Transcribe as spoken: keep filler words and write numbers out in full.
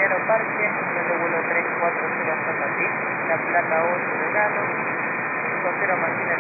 Ingeniero Parque, número vuelo tres cuatro cero J T, la placa ocho de Lano, cinco cero Martínez.